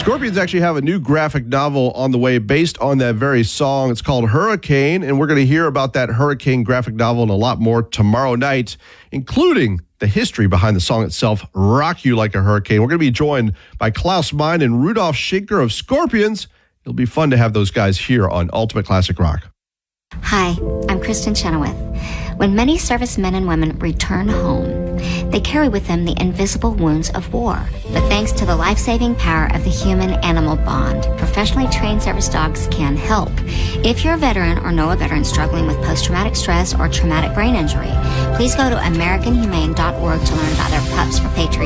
Scorpions actually have a new graphic novel on the way based on that very song. It's called Hurricane, and we're going to hear about that Hurricane graphic novel and a lot more tomorrow night, including the history behind the song itself, Rock You Like a Hurricane. We're going to be joined by Klaus Meine and Rudolf Schenker of Scorpions. It'll be fun to have those guys here on Ultimate Classic Rock. Hi, I'm Kristen Chenoweth. When many servicemen and women return home, they carry with them the invisible wounds of war. But thanks to the life-saving power of the human-animal bond, professionally trained service dogs can help. If you're a veteran or know a veteran struggling with post-traumatic stress or traumatic brain injury, please go to AmericanHumane.org to learn about their Pups for Patriots